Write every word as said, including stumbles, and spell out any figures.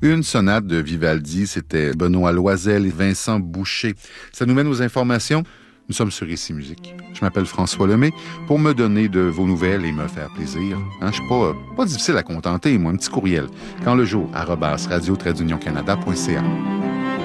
Une sonate de Vivaldi, c'était Benoît Loisel et Vincent Boucher. Ça nous mène aux informations. Nous sommes sur Ici Musique. Je m'appelle François Lemay. Pour me donner de vos nouvelles et me faire plaisir, hein, je suis pas, pas difficile à contenter, moi, un petit courriel. Quand le jour, arobase radio-canada point c a.